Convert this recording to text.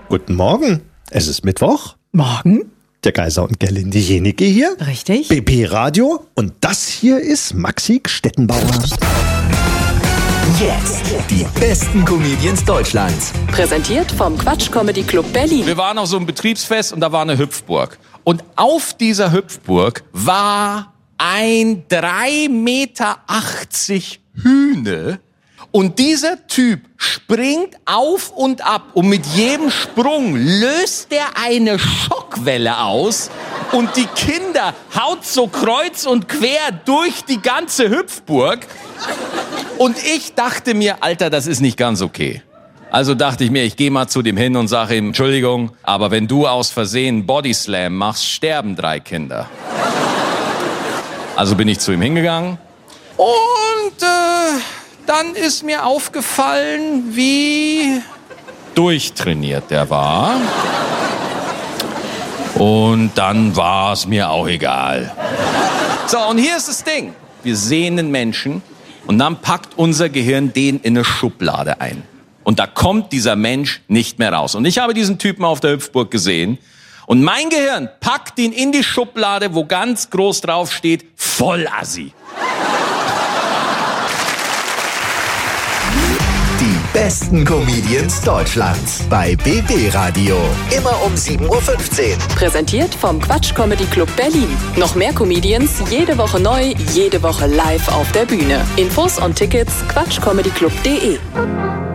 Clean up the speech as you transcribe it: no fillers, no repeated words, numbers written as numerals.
Guten Morgen. Es ist Mittwoch. Morgen. Der Kaiser und Gerlinde Jenike hier. Richtig. BB Radio. Und das hier ist Maxi Stettenbauer. Jetzt die besten Comedians Deutschlands. Präsentiert vom Quatsch Comedy Club Berlin. Wir waren auf so einem Betriebsfest und da war eine Hüpfburg. Und auf dieser Hüpfburg war ein 3,80 Meter Hühne. Und dieser Typ springt auf und ab und mit jedem Sprung löst er eine Schockwelle aus und die Kinder haut so kreuz und quer durch die ganze Hüpfburg. Und ich dachte mir, Alter, das ist nicht ganz okay. Also dachte ich mir, ich gehe mal zu dem hin und sage ihm, Entschuldigung, aber wenn du aus Versehen Bodyslam machst, sterben 3 Kinder. Also bin ich zu ihm hingegangen und dann ist mir aufgefallen, wie durchtrainiert der war. Und dann war es mir auch egal. So, und hier ist das Ding. Wir sehen einen Menschen und dann packt unser Gehirn den in eine Schublade ein. Und da kommt dieser Mensch nicht mehr raus. Und ich habe diesen Typen auf der Hüpfburg gesehen. Und mein Gehirn packt ihn in die Schublade, wo ganz groß drauf steht, Vollassi. Die besten Comedians Deutschlands bei BB Radio. Immer um 7:15 Uhr. Präsentiert vom Quatsch Comedy Club Berlin. Noch mehr Comedians, jede Woche neu, jede Woche live auf der Bühne. Infos und Tickets quatschcomedyclub.de.